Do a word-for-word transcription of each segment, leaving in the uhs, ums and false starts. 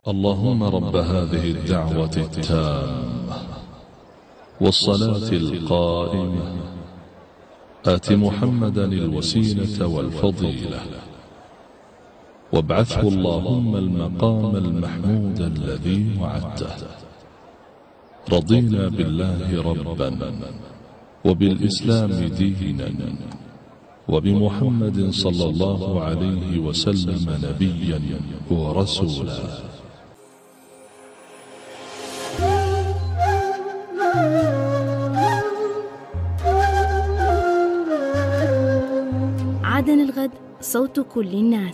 اللهم رب هذه الدعوة التامة والصلاة القائمة آت محمدا الوسيلة والفضيلة وابعثه اللهم المقام المحمود الذي وعدته. رضينا بالله ربا وبالإسلام دينا وبمحمد صلى الله عليه وسلم نبيا ورسولا. عدن الغد، صوت كل الناس.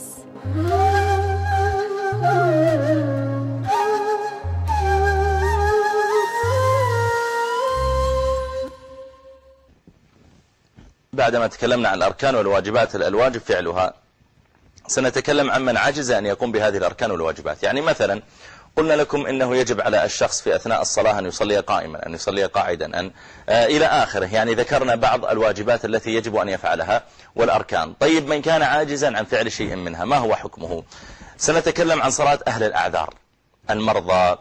بعدما تكلمنا عن الأركان والواجبات الواجب فعلها، سنتكلم عن من عجز أن يقوم بهذه الأركان والواجبات. يعني مثلا قلنا لكم إنه يجب على الشخص في أثناء الصلاة أن يصلي قائما، أن يصلي قاعدا، أن آه إلى آخره. يعني ذكرنا بعض الواجبات التي يجب أن يفعلها والأركان. طيب من كان عاجزا عن فعل شيء منها ما هو حكمه؟ سنتكلم عن صلاة أهل الأعذار، المرضى،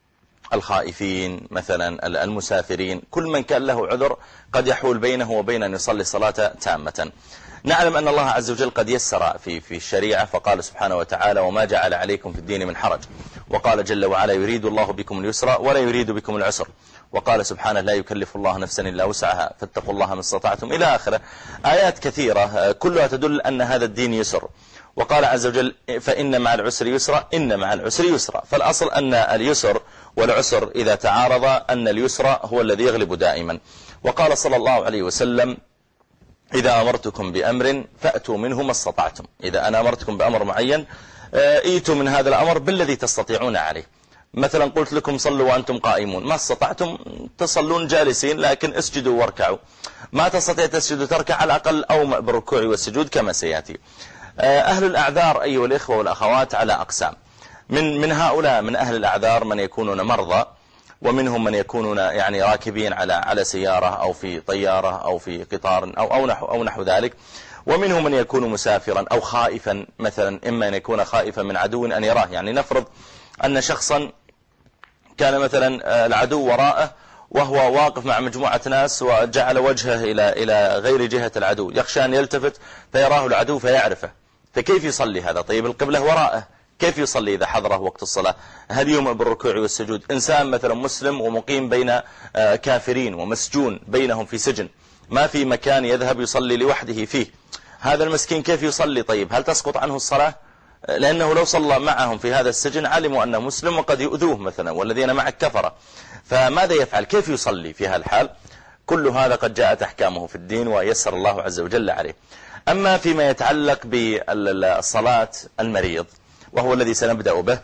الخائفين، مثلا المسافرين، كل من كان له عذر قد يحول بينه وبين أن يصلي صلاة تامة. نعلم أن الله عز وجل قد يسر في في الشريعة، فقال سبحانه وتعالى: وما جعل عليكم في الدين من حرج. وقال جل وعلا: يريد الله بكم اليسر ولا يريد بكم العسر. وقال سبحانه: لا يكلف الله نفسا إلا وسعها فاتقوا الله ما استطعتم، إلى آخره. آيات كثيرة كلها تدل أن هذا الدين يسر. وقال عز وجل: فإن مع العسر يسرا، إن مع العسر يسرا. فالأصل أن اليسر والعسر إذا تعارض أن اليسر هو الذي يغلب دائما. وقال صلى الله عليه وسلم: إذا أمرتكم بأمر فأتوا منه ما استطعتم. إذا أنا أمرتكم بأمر معين ايتوا من هذا الأمر بالذي تستطيعون عليه. مثلا قلت لكم صلوا وأنتم قائمون، ما استطعتم تصلون جالسين، لكن اسجدوا واركعوا. ما تستطيع تسجد وتركع، على الأقل أومأ بالركوع والسجود كما سيأتي. أهل الأعذار أيها الإخوة والأخوات على أقسام. من من هؤلاء من أهل الأعذار من يكونون مرضى، ومنهم من يكونون يعني راكبين على على سيارة أو في طيارة أو في قطار أو أو نحو أو نحو ذلك. ومنهم من يكون مسافرا أو خائفا، مثلا إما أن يكون خائفا من عدو أن يراه. يعني نفرض أن شخصا كان مثلا العدو وراءه وهو واقف مع مجموعة ناس وجعل وجهه إلى إلى غير جهة العدو، يخشى أن يلتفت فيراه العدو فيعرفه، فكيف يصلي هذا؟ طيب القبلة وراءه، كيف يصلي إذا حضره وقت الصلاة؟ هل يومأ بالركوع والسجود؟ إنسان مثلا مسلم ومقيم بين كافرين ومسجون بينهم في سجن، ما في مكان يذهب يصلي لوحده فيه، هذا المسكين كيف يصلي؟ طيب هل تسقط عنه الصلاة؟ لأنه لو صلى معهم في هذا السجن علموا أنه مسلم وقد يؤذوه مثلا، والذين معك كفرة، فماذا يفعل؟ كيف يصلي في هالحال؟ كل هذا قد جاءت أحكامه في الدين ويسر الله عز وجل عليه. أما فيما يتعلق بالصلاة المريض، وهو الذي سنبدأ به،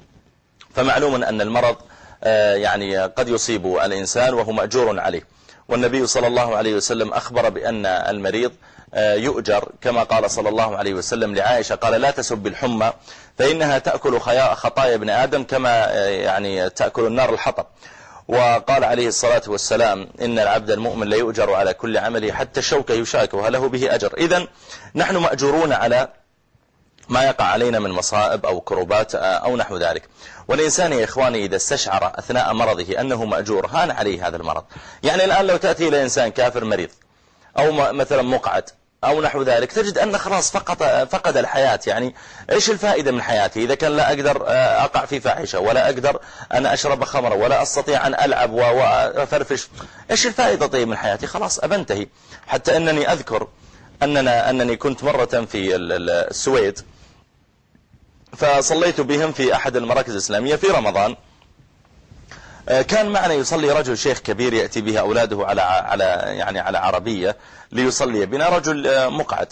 فمعلوم أن المرض يعني قد يصيب الإنسان وهو مأجور عليه. والنبي صلى الله عليه وسلم أخبر بأن المريض يؤجر، كما قال صلى الله عليه وسلم لعائشة، قال: لا تسب الحمى فإنها تأكل خطايا ابن آدم كما يعني تأكل النار الحطب. وقال عليه الصلاة والسلام: إن العبد المؤمن لا يؤجر على كل عمله حتى الشوكة يشاكها له به أجر. إذن نحن مأجورون على ما يقع علينا من مصائب أو كروبات أو نحو ذلك. والإنسان يا إخواني إذا استشعر أثناء مرضه أنه مأجور هان عليه هذا المرض. يعني الآن لو تأتي إلى إنسان كافر مريض أو مثلا مقعد أو نحو ذلك، تجد أن خلاص فقط فقد الحياة. يعني إيش الفائدة من حياتي إذا كان لا أقدر أقع في فاحشة، ولا أقدر أن أشرب خمر، ولا أستطيع أن ألعب وأفرفش؟ إيش الفائدة طيب من حياتي؟ خلاص أبنتهي. حتى أنني أذكر أننا أنني كنت مرة في السويد، فصليت بهم في أحد المراكز الإسلامية في رمضان. كان معنا يصلي رجل شيخ كبير يأتي به أولاده على على يعني على عربية ليصلي بنا، رجل مقعد.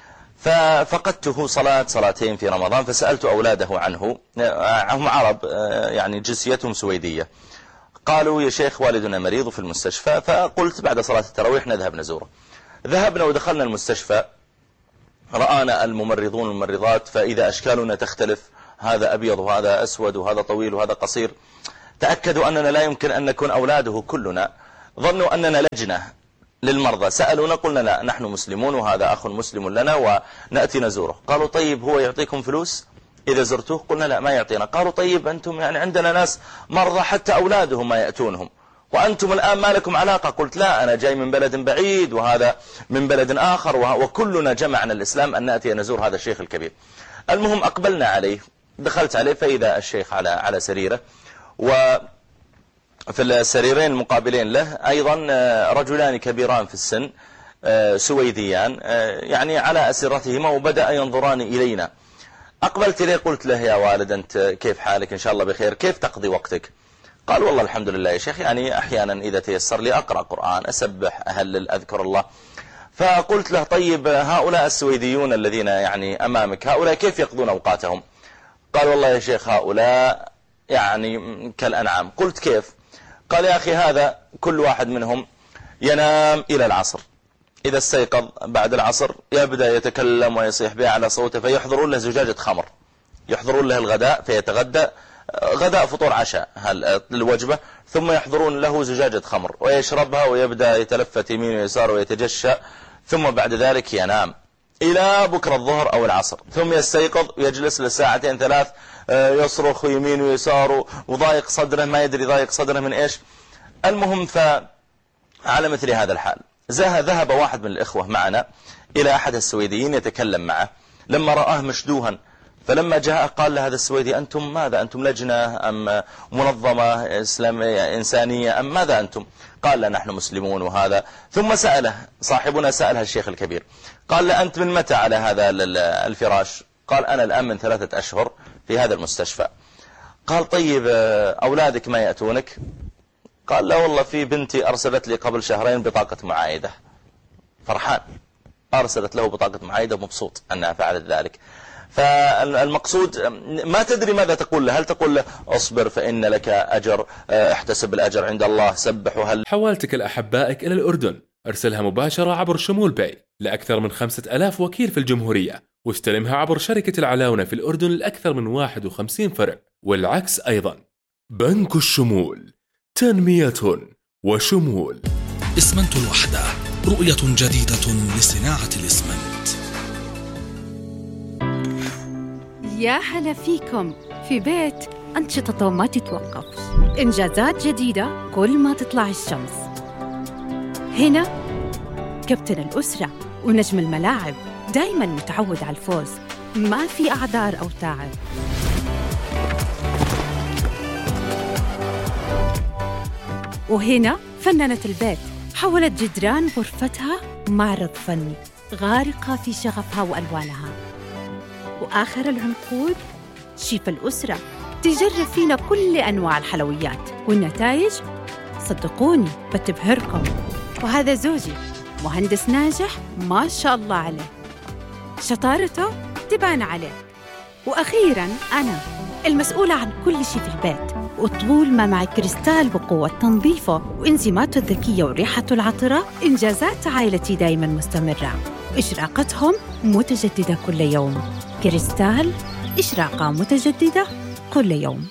ففقدته صلاة صلاتين في رمضان، فسألت أولاده عنه، هم عرب يعني جنسيتهم سويدية. قالوا: يا شيخ والدنا مريض في المستشفى. فقلت بعد صلاة التراويح نذهب نزوره. ذهبنا ودخلنا المستشفى، رآنا الممرضون والممرضات، فإذا أشكالنا تختلف، هذا أبيض وهذا أسود وهذا طويل وهذا قصير. تأكدوا أننا لا يمكن أن نكون أولاده كلنا، ظنوا أننا لجنة للمرضى. سألونا قلنا: لا، نحن مسلمون وهذا أخ مسلم لنا ونأتي نزوره. قالوا: طيب هو يعطيكم فلوس؟ إذا زرتوه؟ قلنا لا ما يعطينا. قالوا طيب أنتم يعني عندنا ناس مرضى حتى أولادهم ما يأتونهم، وأنتم الآن ما لكم علاقة. قلت لا، أنا جاي من بلد بعيد وهذا من بلد آخر، وكلنا جمعنا الإسلام أن نأتي نزور هذا الشيخ الكبير. المهم أقبلنا عليه، دخلت عليه فإذا الشيخ على على سريره، وفي السريرين المقابلين له أيضا رجلان كبيران في السن سويديان يعني على أسرتهما، وبدأ ينظران إلينا. أقبلت إليه قلت له يا والد أنت كيف حالك؟ إن شاء الله بخير، كيف تقضي وقتك؟ قال والله الحمد لله يا شيخ، يعني أحيانا إذا تيسر لي أقرأ قرآن، أسبح، أهلل، أذكر الله. فقلت له طيب هؤلاء السويديون الذين يعني أمامك، هؤلاء كيف يقضون أوقاتهم؟ قال والله يا شيخ هؤلاء يعني كالأنعام. قلت كيف؟ قال يا أخي هذا كل واحد منهم ينام إلى العصر، إذا استيقظ بعد العصر يبدأ يتكلم ويصيح بها على صوته، فيحضرون له زجاجة خمر، يحضرون له الغداء فيتغدى، غداء فطور عشاء الوجبة، ثم يحضرون له زجاجة خمر ويشربها ويبدأ يتلفت يمين ويسار ويتجشأ، ثم بعد ذلك ينام إلى بكرة الظهر أو العصر، ثم يستيقظ ويجلس لساعتين ثلاث يصرخ يمين ويسار وضايق صدره، ما يدري ضايق صدره من إيش. المهم فعلى مثل هذا الحال ذهب واحد من الإخوة معنا إلى أحد السويديين يتكلم معه، لما رآه مشدوها، فلما جاء قال لهذا السويدي أنتم ماذا؟ أنتم لجنة أم منظمة إسلامية إنسانية أم ماذا أنتم؟ قال لا نحن مسلمون وهذا. ثم سأله صاحبنا، سألها الشيخ الكبير، قال لا أنت من متى على هذا الفراش؟ قال أنا الآن من ثلاثة أشهر في هذا المستشفى. قال طيب أولادك ما يأتونك؟ قال لا والله في بنتي أرسلت لي قبل شهرين بطاقة معايدة. فرحان، أرسلت له بطاقة معايدة ومبسوط أنها فعلت ذلك. فالمقصود ما تدري ماذا تقول له، هل تقول له اصبر فإن لك أجر، احتسب الأجر عند الله، سبح. وهل حوالتك لأحبائك إلى الأردن، ارسلها مباشرة عبر شمول باي لأكثر من خمسة ألاف وكيل في الجمهورية، واستلمها عبر شركة العلاونة في الأردن لأكثر من واحد وخمسين فرع، والعكس أيضا. بنك الشمول، تنمية وشمول. إسمنت الوحدة، رؤية جديدة لصناعة الإسمنت. يا هلا فيكم في بيت أنشطته ما تتوقف، إنجازات جديدة كل ما تطلع الشمس. هنا كابتن الأسرة ونجم الملاعب، دايماً متعود على الفوز، ما في أعذار أو تعب. وهنا فنانة البيت، حولت جدران غرفتها معرض فني، غارقة في شغفها وألوانها. وآخر العنقود شيف الأسرة، تجرب فينا كل أنواع الحلويات، والنتائج صدقوني بتبهركم. وهذا زوجي، مهندس ناجح ما شاء الله عليه، شطارته تبان عليه. وأخيراً أنا المسؤولة عن كل شيء في البيت، وطول ما معي كريستال بقوة تنظيفه وإنزيماته الذكية وريحته العطرة، إنجازات عائلتي دايماً مستمرة، إشراقتهم متجددة كل يوم. كريستال، إشراقة متجددة كل يوم.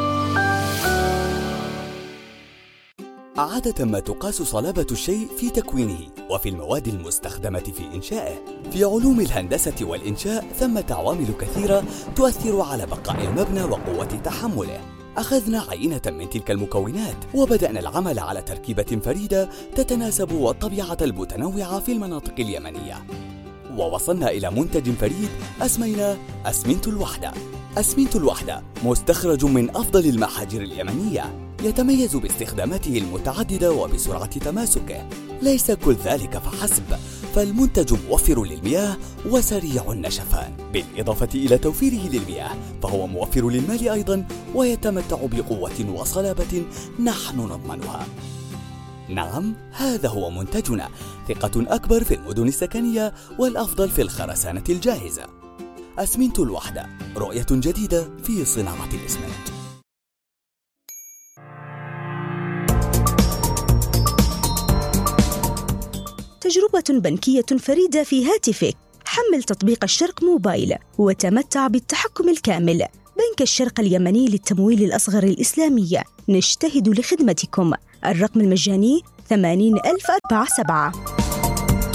عادة ما تقاس صلابة الشيء في تكوينه وفي المواد المستخدمة في إنشائه. في علوم الهندسة والإنشاء ثمة عوامل كثيرة تؤثر على بقاء المبنى وقوة تحمله. أخذنا عينة من تلك المكونات وبدأنا العمل على تركيبة فريدة تتناسب والطبيعة المتنوعة في المناطق اليمنية، ووصلنا إلى منتج فريد أسميناه أسمنت الوحدة. أسمنت الوحدة مستخرج من أفضل المحاجر اليمنية، يتميز باستخداماته المتعددة وبسرعة تماسكه. ليس كل ذلك فحسب، فالمنتج موفر للمياه وسريع النشفان، بالإضافة إلى توفيره للمياه فهو موفر للمال أيضا، ويتمتع بقوة وصلابة نحن نضمنها. نعم، هذا هو منتجنا، ثقة أكبر في المدن السكنية والأفضل في الخرسانة الجاهزة. أسمنت الوحدة، رؤية جديدة في صناعة الإسمنت. تجربة بنكية فريدة في هاتفك. حمل تطبيق الشرق موبايل وتمتع بالتحكم الكامل. بنك الشرق اليمني للتمويل الأصغر الإسلامي، نجتهد لخدمتكم. الرقم المجاني ثمانين ألف أربعة سبعة.